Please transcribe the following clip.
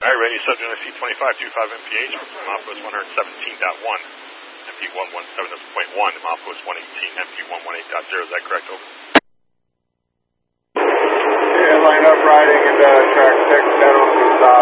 All right, ready, subject on C25, 25 MPH, Mopos 117.1, MP 117.1, Mopos 118, MP 118.0, is that correct? Over. Yeah, line up riding into track 6, head on the side.